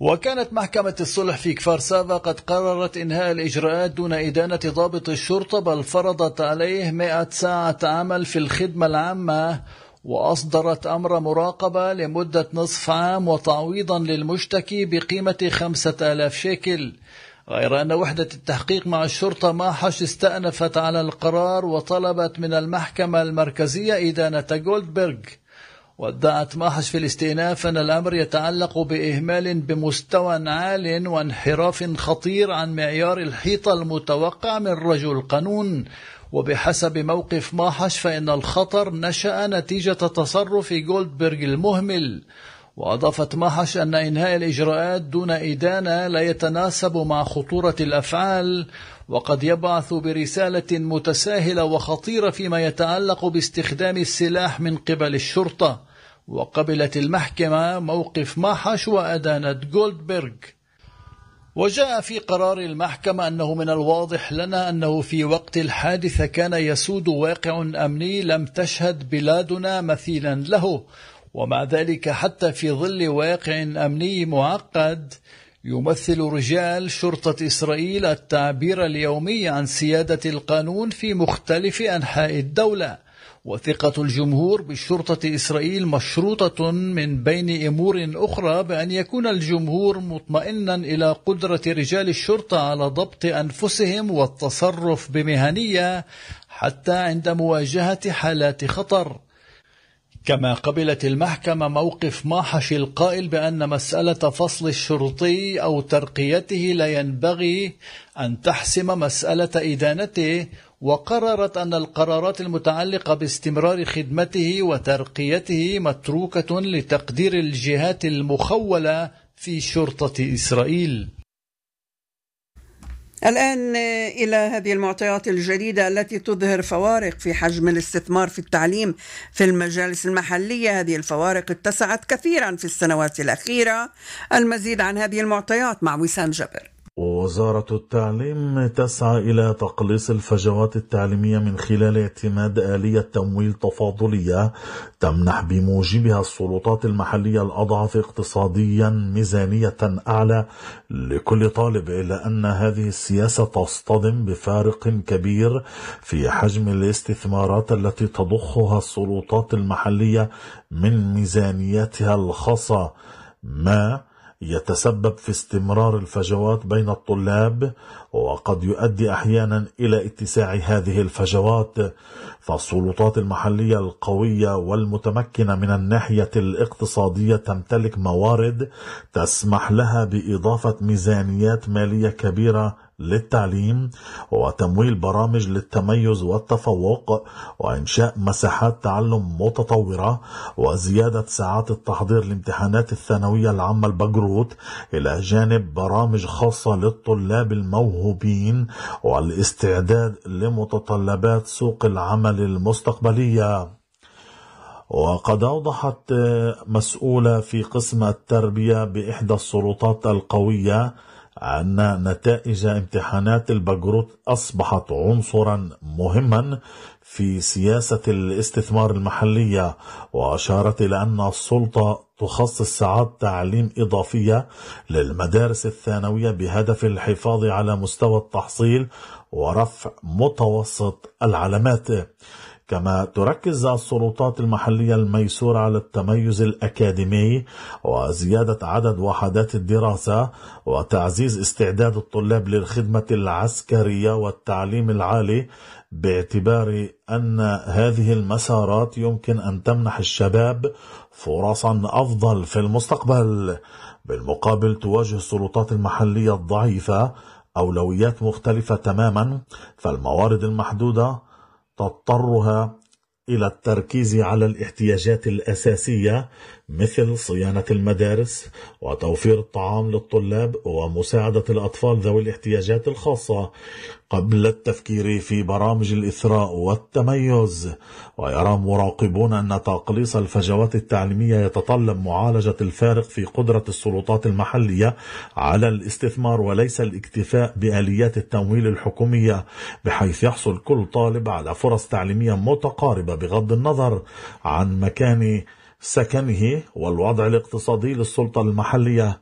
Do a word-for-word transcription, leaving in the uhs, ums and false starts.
وكانت محكمة الصلح في كفار سافا قد قررت إنهاء الإجراءات دون إدانة ضابط الشرطة، بل فرضت عليه مئة ساعة عمل في الخدمة العامة، وأصدرت أمر مراقبة لمدة نصف عام وتعويضا للمشتكي بقيمة خمسة آلاف شيكل. غير أن وحدة التحقيق مع الشرطة ماحش استأنفت على القرار وطلبت من المحكمة المركزية إدانة جولدبرغ. وادعت ماحش في الاستئناف أن الأمر يتعلق بإهمال بمستوى عال وانحراف خطير عن معيار الحيطة المتوقع من رجل القانون. وبحسب موقف ماحش فإن الخطر نشأ نتيجة تصرف جولدبرغ المهمل. وأضافت ماحش أن إنهاء الإجراءات دون إدانة لا يتناسب مع خطورة الأفعال، وقد يبعث برسالة متساهلة وخطيرة فيما يتعلق باستخدام السلاح من قبل الشرطة. وقبلت المحكمة موقف ماحش وأدانت جولدبرغ. وجاء في قرار المحكمة أنه من الواضح لنا أنه في وقت الحادثة كان يسود واقع أمني لم تشهد بلادنا مثيلا له، ومع ذلك حتى في ظل واقع أمني معقد يمثل رجال شرطة إسرائيل التعبير اليومي عن سيادة القانون في مختلف أنحاء الدولة. وثقة الجمهور بالشرطة إسرائيل مشروطة من بين أمور أخرى بأن يكون الجمهور مطمئنا إلى قدرة رجال الشرطة على ضبط أنفسهم والتصرف بمهنية حتى عند مواجهة حالات خطر. كما قبلت المحكمة موقف ماحش القائل بأن مسألة فصل الشرطي أو ترقيته لا ينبغي أن تحسم مسألة إدانته، وقررت أن القرارات المتعلقة باستمرار خدمته وترقيته متروكة لتقدير الجهات المخولة في شرطة إسرائيل. الآن إلى هذه المعطيات الجديدة التي تظهر فوارق في حجم الاستثمار في التعليم في المجالس المحلية. هذه الفوارق اتسعت كثيرا في السنوات الأخيرة. المزيد عن هذه المعطيات مع وسام جبر. وزارة التعليم تسعى إلى تقليص الفجوات التعليمية من خلال اعتماد آلية تمويل تفاضلية تمنح بموجبها السلطات المحلية الأضعف اقتصاديا ميزانية أعلى لكل طالب، إلا أن هذه السياسة تصطدم بفارق كبير في حجم الاستثمارات التي تضخها السلطات المحلية من ميزانياتها الخاصة، ما يتسبب في استمرار الفجوات بين الطلاب، وقد يؤدي أحيانا إلى اتساع هذه الفجوات. فالسلطات المحلية القوية والمتمكنة من الناحية الاقتصادية تمتلك موارد تسمح لها بإضافة ميزانيات مالية كبيرة للتعليم وتمويل برامج للتميز والتفوق وإنشاء مساحات تعلم متطورة وزيادة ساعات التحضير لامتحانات الثانوية العامة البجروت، إلى جانب برامج خاصة للطلاب الموهوبين والاستعداد لمتطلبات سوق العمل المستقبلية. وقد أوضحت مسؤولة في قسم التربية بإحدى السلطات القوية أن نتائج امتحانات البجروت أصبحت عنصرا مهما في سياسة الاستثمار المحلية، وأشارت إلى أن السلطة تخصص ساعات تعليم إضافية للمدارس الثانوية بهدف الحفاظ على مستوى التحصيل ورفع متوسط العلامات. كما تركز السلطات المحلية الميسورة على التميز الأكاديمي وزيادة عدد وحدات الدراسة وتعزيز استعداد الطلاب للخدمة العسكرية والتعليم العالي، باعتبار أن هذه المسارات يمكن أن تمنح الشباب فرصا أفضل في المستقبل. بالمقابل تواجه السلطات المحلية الضعيفة أولويات مختلفة تماما، فالموارد المحدودة تضطرها إلى التركيز على الاحتياجات الأساسية مثل صيانة المدارس وتوفير الطعام للطلاب ومساعدة الأطفال ذوي الاحتياجات الخاصة قبل التفكير في برامج الإثراء والتميز. ويرى مراقبون أن تقليص الفجوات التعليمية يتطلب معالجة الفارق في قدرة السلطات المحلية على الاستثمار وليس الاكتفاء بآليات التمويل الحكومية، بحيث يحصل كل طالب على فرص تعليمية متقاربة بغض النظر عن مكان سكنه والوضع الاقتصادي للسلطة المحلية.